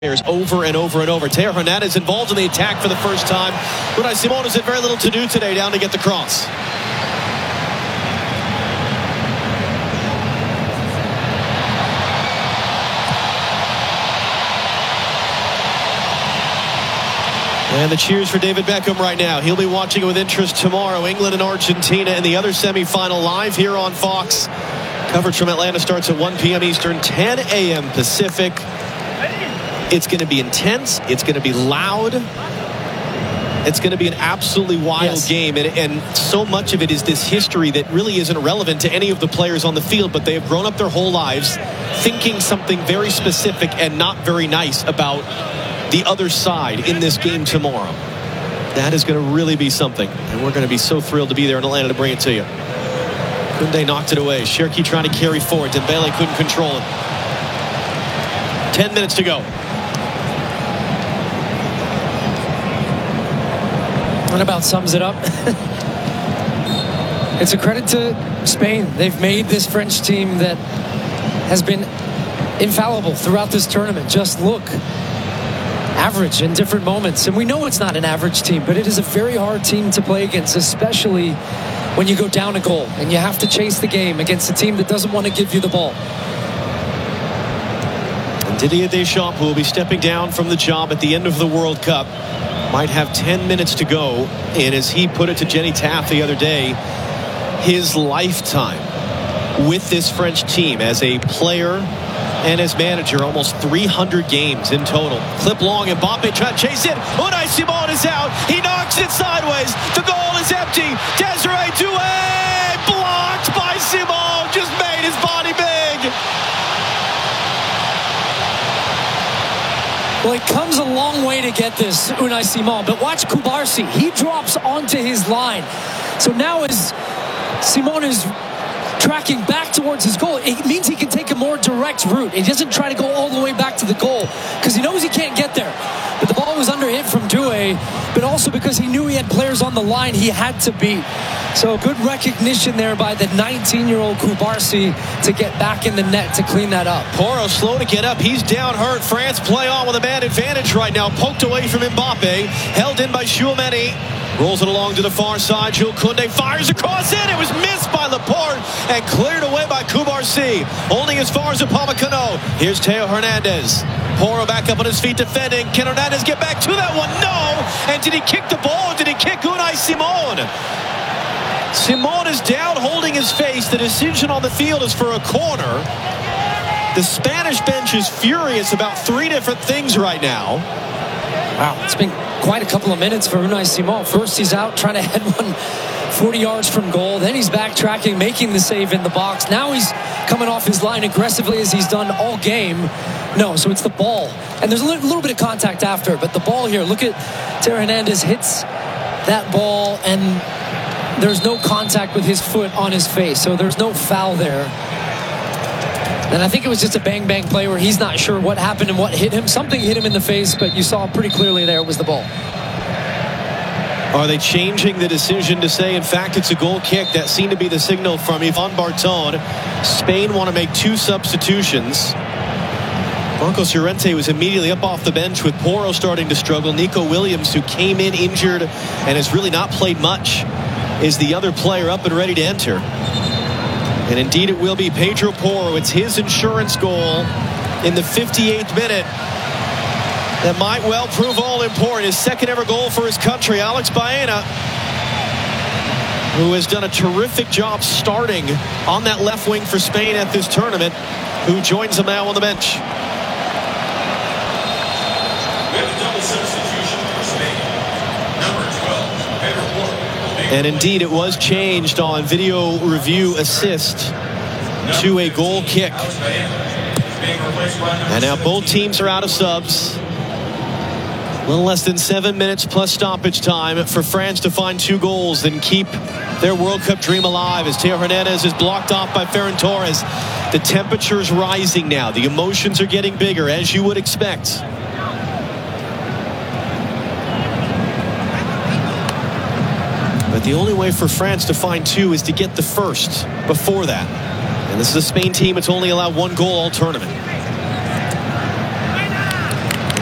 over and over and over. Teo Hernandez involved in the attack for the first time. Unai Simon has had very little to do today down to get the cross. And the cheers for David Beckham right now. He'll be watching it with interest tomorrow. England and Argentina in the other semifinal live here on Fox. Coverage from Atlanta starts at 1 p.m. Eastern, 10 a.m. Pacific. It's going to be intense. It's going to be loud. It's going to be an absolutely wild game. And so much of it is this history that really isn't relevant to any of the players on the field, but they have grown up their whole lives thinking something very specific and not very nice about the other side in this game tomorrow. That is going to really be something. And we're going to be so thrilled to be there in Atlanta to bring it to you. Koundé knocked it away. Cherki trying to carry forward. Dembele couldn't control it. 10 minutes to go. That about sums it up. It's a credit to Spain. They've made this French team that has been infallible throughout this tournament. Just look. Average in different moments. And we know it's not an average team, but it is a very hard team to play against, especially when you go down a goal and you have to chase the game against a team that doesn't want to give you the ball. And Didier Deschamps, who will be stepping down from the job at the end of the World Cup, might have 10 minutes to go. And as he put it to Jenny Taft the other day, his lifetime with this French team as a player and as manager, almost 300 games in total. Clip long, and Mbappe trying to chase it. Unai Simon is out. He knocks it sideways. The goal is empty. Desiree Doué blocked by Simon. Just made his body big. Well, it comes a long way to get this, Unai Simon. But watch Kubarsi. He drops onto his line. So now as Simon is tracking back towards his goal, it means he can take a more direct route. He doesn't try to go all the way back to the goal because he knows he can't get there. But the ball was under hit from Doué, but also because he knew he had players on the line he had to beat. So good recognition there by the 19-year-old Kubarsi to get back in the net to clean that up. Porro slow to get up. He's down hurt. France play on with a man advantage right now. Poked away from Mbappe. Held in by Tchouaméni. Rolls it along to the far side. Jules Koundé fires across it. It was missed by Laporte and cleared away by Kubarsi. Holding as far as Upamecano. Here's Teo Hernandez. Porro back up on his feet defending. Can Hernandez get back to that one? No! And did he kick the ball? Did he kick Unai Simon? Simon is down holding his face. The decision on the field is for a corner. The Spanish bench is furious about three different things right now. Wow, it's been quite a couple of minutes for Unai Simon. First he's out trying to head one 40 yards from goal. Then he's backtracking, making the save in the box. Now he's coming off his line aggressively as he's done all game. No, so it's the ball. And there's a little bit of contact after, but the ball here, look at Teo Hernandez hits that ball and there's no contact with his foot on his face. So there's no foul there. And I think it was just a bang-bang play where he's not sure what happened and what hit him. Something hit him in the face, but you saw pretty clearly there it was the ball. Are they changing the decision to say, in fact, it's a goal kick? That seemed to be the signal from Yvan Barton. Spain want to make two substitutions. Marcos Llorente was immediately up off the bench with Porro starting to struggle. Nico Williams, who came in injured and has really not played much, is the other player up and ready to enter. And indeed it will be Pedro Porro. It's his insurance goal in the 58th minute. That might well prove all important. His second ever goal for his country. Alex Baena, who has done a terrific job starting on that left wing for Spain at this tournament, who joins them now on the bench. We have a double substitution for Spain. Number 12, Pedro Porro. And indeed, it was changed on video review assist to a goal kick. And now both teams are out of subs. A little less than 7 minutes plus stoppage time for France to find two goals and keep their World Cup dream alive as Teo Hernandez is blocked off by Ferran Torres. The temperature is rising now. The emotions are getting bigger, as you would expect. But the only way for France to find two is to get the first before that. And this is a Spain team that's only allowed one goal all tournament.